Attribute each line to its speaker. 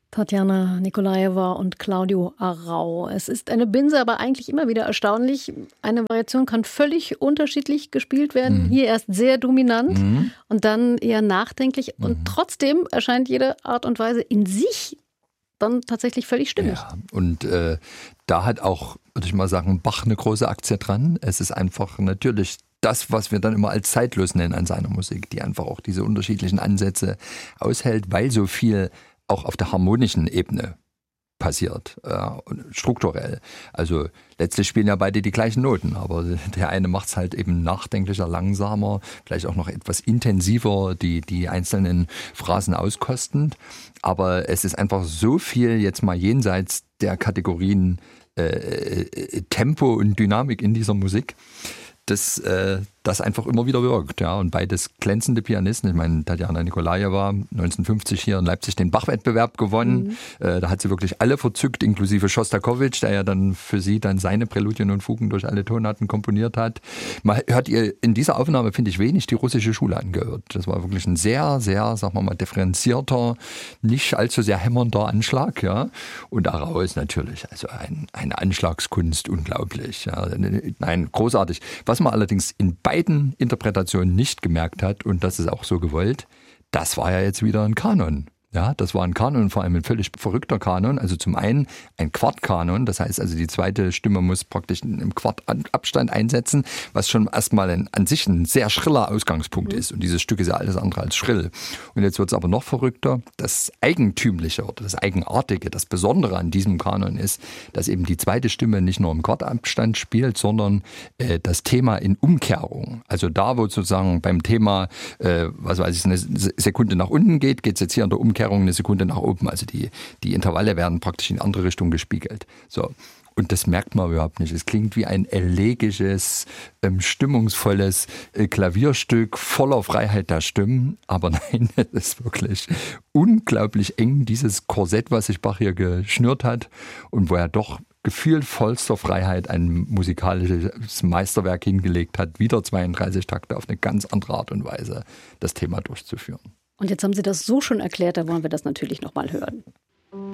Speaker 1: Tatjana Nikolajewa und Claudio Arrau. Es ist eine Binse, aber eigentlich immer wieder erstaunlich. Eine Variation kann völlig unterschiedlich gespielt werden. Hier erst sehr dominant und dann eher nachdenklich. Und trotzdem erscheint jede Art und Weise in sich dann tatsächlich völlig stimmig.
Speaker 2: Ja, und da hat auch, würde ich mal sagen, Bach eine große Aktie dran. Es ist einfach natürlich das, was wir dann immer als zeitlos nennen an seiner Musik, die einfach auch diese unterschiedlichen Ansätze aushält, weil so viel auch auf der harmonischen Ebene passiert, strukturell. Also letztlich spielen ja beide die gleichen Noten, aber der eine macht es halt eben nachdenklicher, langsamer, vielleicht auch noch etwas intensiver, die einzelnen Phrasen auskostend. Aber es ist einfach so viel jetzt mal jenseits der Kategorien Tempo und Dynamik in dieser Musik, dass das einfach immer wieder wirkt. Ja. Und beides glänzende Pianisten. Ich meine, Tatjana Nikolajewa 1950 hier in Leipzig den Bach-Wettbewerb gewonnen. Da hat sie wirklich alle verzückt, inklusive Schostakowitsch, der ja dann für sie dann seine Präludien und Fugen durch alle Tonarten komponiert hat. Man hört ihr in dieser Aufnahme, finde ich, wenig die russische Schule angehört. Das war wirklich ein sehr, sehr, sagen wir mal, differenzierter, nicht allzu sehr hämmernder Anschlag. Ja. Und Arrau ist natürlich also eine Anschlagskunst, unglaublich. Ja. Nein, großartig. Was man allerdings in beiden Interpretationen nicht gemerkt hat, und das ist auch so gewollt, das war ja jetzt wieder ein Kanon. Ja, das war ein Kanon, vor allem ein völlig verrückter Kanon. Also zum einen ein Quartkanon, das heißt also die zweite Stimme muss praktisch im Quartabstand einsetzen, was schon erstmal an sich ein sehr schriller Ausgangspunkt ist. Und dieses Stück ist ja alles andere als schrill. Und jetzt wird es aber noch verrückter. Das Eigentümliche oder das Eigenartige, das Besondere an diesem Kanon ist, dass eben die zweite Stimme nicht nur im Quartabstand spielt, sondern das Thema in Umkehrung. Also da, wo sozusagen beim Thema, was weiß ich, eine Sekunde nach unten geht, geht es jetzt hier in der Umkehrung eine Sekunde nach oben. Also die Intervalle werden praktisch in andere Richtung gespiegelt. So. Und das merkt man überhaupt nicht. Es klingt wie ein elegisches, stimmungsvolles Klavierstück voller Freiheit der Stimmen. Aber nein, es ist wirklich unglaublich eng, dieses Korsett, was sich Bach hier geschnürt hat und wo er doch gefühlt vollster Freiheit ein musikalisches Meisterwerk hingelegt hat, wieder 32 Takte auf eine ganz andere Art und Weise das Thema durchzuführen.
Speaker 1: Und jetzt haben Sie das so schon erklärt, da wollen wir das natürlich noch mal hören.